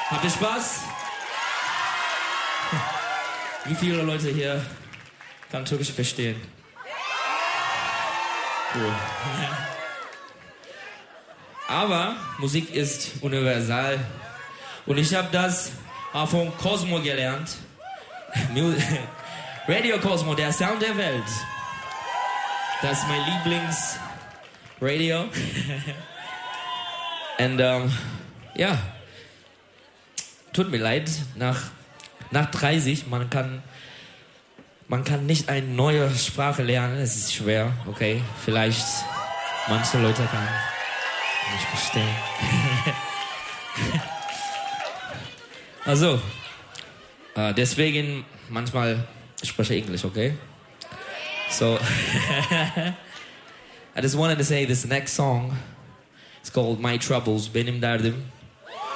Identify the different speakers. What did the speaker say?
Speaker 1: Habt ihr Spaß? Wie viele Leute hier kann Türkisch verstehen? Cool. Aber Musik ist universal. Und ich habe das von Cosmo gelernt. Radio Cosmo, der Sound der Welt. Das ist mein Lieblingsradio. Und ja, tut mir leid, nach 30, man kann nicht eine neue Sprache lernen, es ist schwer, okay? Vielleicht manche Leute kann nicht verstehen. Also, deswegen manchmal spreche ich Englisch, okay? So, I just wanted to say this next song, it's called My Troubles, Benim Derdim.